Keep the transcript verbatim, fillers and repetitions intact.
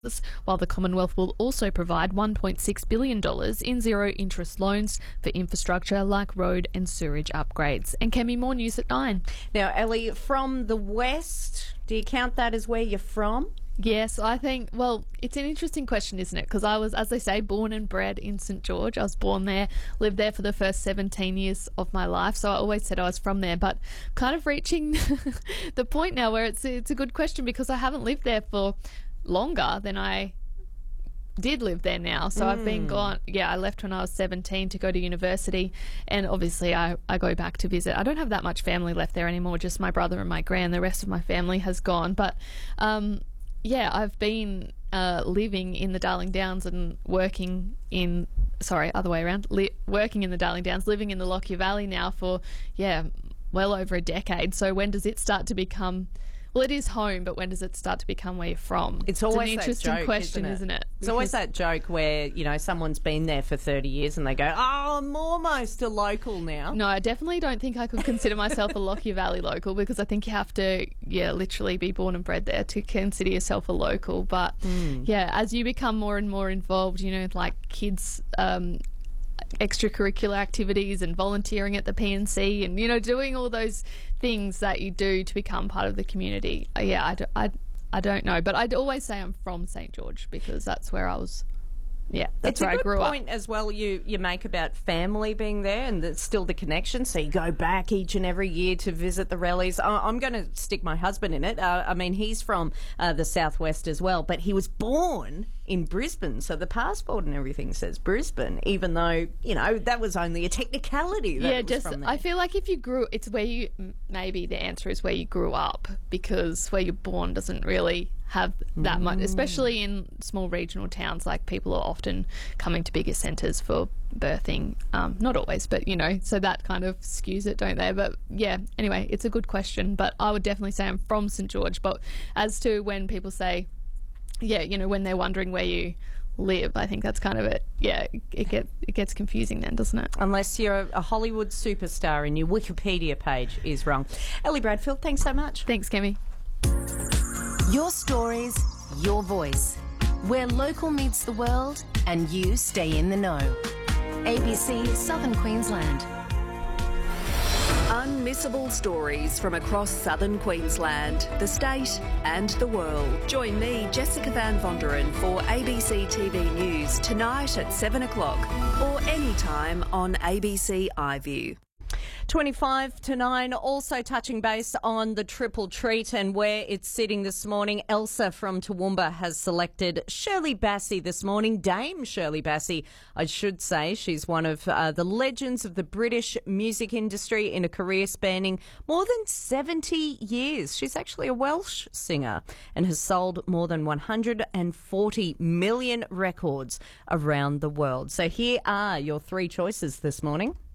while the Commonwealth will also provide one point six billion dollars in zero-interest loans for infrastructure like road and sewerage upgrades. And can be more news at nine. Now, Ellie, from the west, do you count that as where you're from? Yes, I think, well, it's an interesting question, isn't it? Because I was, as they say, born and bred in St George. I was born there, lived there for the first seventeen years of my life, so I always said I was from there. But kind of reaching the point now where it's, it's a good question because I haven't lived there for longer than I did live there now. So mm. I've been gone, yeah, I left when I was seventeen to go to university, and obviously I, I go back to visit. I don't have that much family left there anymore, just my brother and my gran. The rest of my family has gone. But um, yeah, I've been uh, living in the Darling Downs and working in, sorry, other way around, li- working in the Darling Downs, living in the Lockyer Valley now for, yeah, well over a decade. So when does it start to become... Well, it is home, but when does it start to become where you're from? It's always it's an interesting that joke, question, isn't it? isn't it? It's always that joke where, you know, someone's been there for thirty years and they go, oh, I'm almost a local now. No, I definitely don't think I could consider myself a Lockyer Valley local because I think you have to, yeah, literally be born and bred there to consider yourself a local. But, mm. yeah, as you become more and more involved, you know, like kids... Um, extracurricular activities and volunteering at the P N C and, you know, doing all those things that you do to become part of the community. Uh, yeah, I, do, I, I don't know, but I'd always say I'm from St George because that's where I was. Yeah, that's it's where a good I grew point up. As well you, you make about family being there and there's still the connection, so you go back each and every year to visit the rallies. I, I'm going to stick my husband in it. Uh, I mean, he's from uh, the southwest as well, but he was born in Brisbane, so the passport and everything says Brisbane, even though, you know, that was only a technicality that yeah, it was just from there. I feel like if you grew, it's where you, maybe the answer is where you grew up, because where you're born doesn't really have that mm. much, especially in small regional towns. Like, people are often coming to bigger centres for birthing, um, not always, but, you know, so that kind of skews it, don't they? But yeah, anyway, it's a good question, but I would definitely say I'm from St George. But as to when people say, yeah, you know, when they're wondering where you live, I think that's kind of it. Yeah, it get it gets confusing then, doesn't it? Unless you're a Hollywood superstar and your Wikipedia page is wrong. Ellie Bradfield, thanks so much. Thanks, Kemi. Your stories, your voice. Where local meets the world and you stay in the know. A B C Southern Queensland. Unmissable stories from across southern Queensland, the state and the world. Join me, Jessica Van Vonderen, for A B C T V News tonight at seven o'clock or anytime on A B C iView. twenty-five to nine, also touching base on the triple treat and where it's sitting this morning. Elsa from Toowoomba has selected Shirley Bassey this morning. Dame Shirley Bassey, I should say. She's one of uh, the legends of the British music industry in a career spanning more than seventy years. She's actually a Welsh singer and has sold more than one hundred forty million records around the world. So here are your three choices this morning.